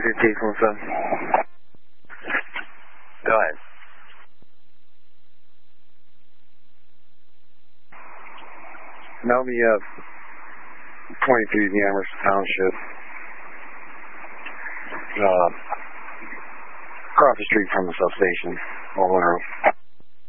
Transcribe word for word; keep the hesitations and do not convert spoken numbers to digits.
fifteen four seven. Go ahead. Melt me up. twenty-three Amherst Township. Uh, across the street from the substation. All in a row.